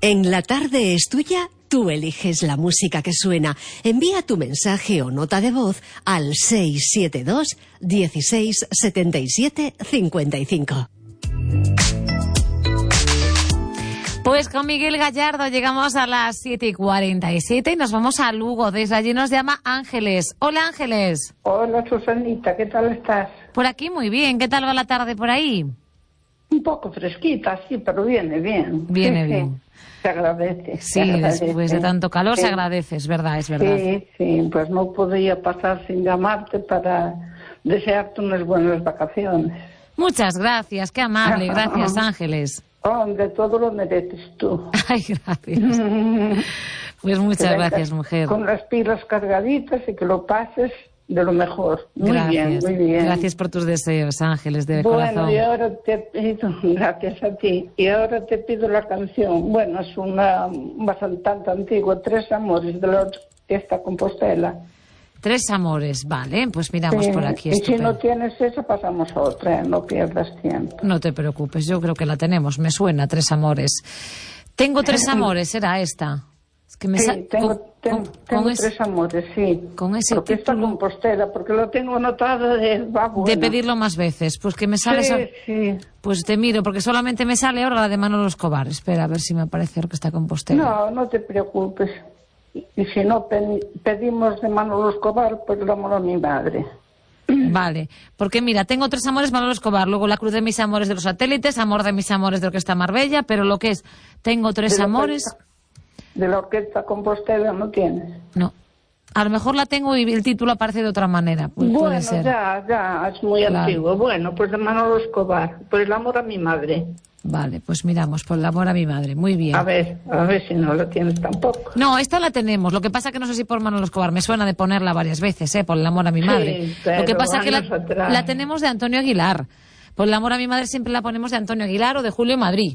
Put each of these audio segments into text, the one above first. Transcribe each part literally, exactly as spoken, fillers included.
En La Tarde es Tuya, tú eliges la música que suena. Envía tu mensaje o nota de voz al seis siete dos, dieciséis, setenta y siete, cincuenta y cinco. Pues con Miguel Gallardo llegamos a las siete y cuarenta y siete y nos vamos a Lugo. Desde allí nos llama Ángeles. Hola, Ángeles. Hola, Susanita, ¿qué tal estás? Por aquí muy bien. ¿Qué tal va la tarde por ahí? Un poco fresquita, sí, pero viene bien. Viene sí, bien. Sí. Se agradece. Sí, se agradece. Después de tanto calor sí. se agradece, es verdad, es verdad. Sí, sí, pues no podía pasar sin llamarte para desearte unas buenas vacaciones. Muchas gracias, qué amable. Gracias, Ángeles. Hombre, todo lo mereces tú. Ay, gracias. Pues muchas gracias, mujer. Con las pilas cargaditas y que lo pases de lo mejor. Muy gracias. bien, muy bien. Gracias por tus deseos, Ángeles, de bueno, corazón. Bueno, y ahora te pido, gracias a ti, y ahora te pido la canción. Bueno, es una bastante antigua, Tres Amores, de la Orquesta Compostela. Tres Amores, vale, pues miramos sí, por aquí. Y estupendo. si no tienes esa, pasamos a otra, ¿eh? No pierdas tiempo. No te preocupes, yo creo que la tenemos, me suena, Tres Amores. Tengo tres amores, era esta. Es que me sí, sa- tengo, con, tengo, con, tengo con Tres ese, Amores, sí. Con ese porque título... está Compostela, porque lo tengo anotado de... Va, bueno. De pedirlo más veces, pues que me sale... Sí, esa... sí. Pues te miro, porque solamente me sale ahora la de Manolo Escobar. Espera, a ver si me aparece Orquesta Compostela. No, no te preocupes. Y si no, pedimos de Manolo Escobar por el amor a mi madre. Vale, porque mira, tengo Tres Amores, Manolo Escobar, luego La Cruz de mis amores de los satélites, Amor de mis amores de Orquesta Marbella, pero lo que es, tengo Tres de Amores... Orquesta, de la Orquesta Compostela no tienes. No, a lo mejor la tengo y el título aparece de otra manera. Pues bueno, puede ser. ya, ya, es muy claro. antiguo. Bueno, pues de Manolo Escobar, por el amor a mi madre. Vale, pues miramos, por el amor a mi madre, muy bien. A ver, a ver si no la tienes tampoco. No, esta la tenemos, lo que pasa que no sé si por Manolo Escobar, me suena de ponerla varias veces, ¿eh? Por el amor a mi madre. Sí, pero lo que pasa que la, atrás. la tenemos de Antonio Aguilar. Por el amor a mi madre siempre la ponemos de Antonio Aguilar o de Julio Madrid.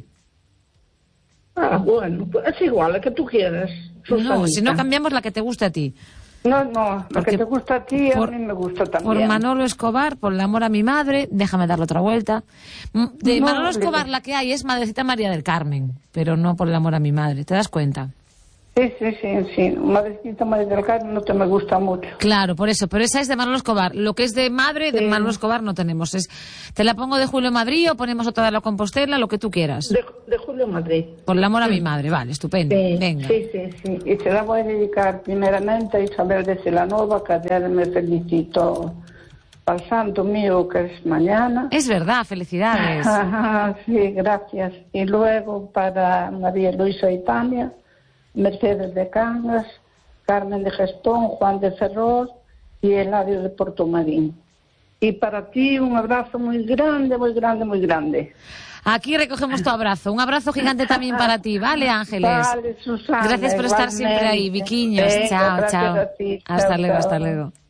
Ah, bueno, pues es igual, la que tú quieras. Susanita. No, si no cambiamos la que te guste a ti. No, no, lo Porque que te gusta a ti, por, a mí me gusta también. Por Manolo Escobar, por el amor a mi madre, déjame darle otra vuelta. De no, Manolo Escobar la que hay es Madrecita María del Carmen, pero no por el amor a mi madre, ¿te das cuenta? Sí, sí, sí, sí. Madrecita María del Carmen no te me gusta mucho. Claro, por eso, pero esa es de Manolo Escobar. Lo que es de madre, de sí. Manolo Escobar no tenemos. Es, te la pongo de Julio Madrid o ponemos otra de la Compostela, lo que tú quieras. De, de Julio Madrid. Por el amor a mi madre, vale, estupendo. Sí, venga. Sí, sí, sí. Y te la voy a dedicar primeramente a Isabel de Celanova, que ayer me felicitó al santo mío, que es mañana. Es verdad, felicidades. Sí, gracias. Y luego para María Luisa y Tania, Mercedes de Cangas, Carmen de Gestón, Juan de Ferrol y Eladio de Portomarín. Y para ti un abrazo muy grande, muy grande, muy grande. Aquí recogemos tu abrazo. Un abrazo gigante también para ti, ¿vale, Ángeles? Vale, Susana. Gracias por estar siempre ahí, Viquiños. Venga, chao, gracias chao. a ti. Hasta chao, luego, chao. hasta luego.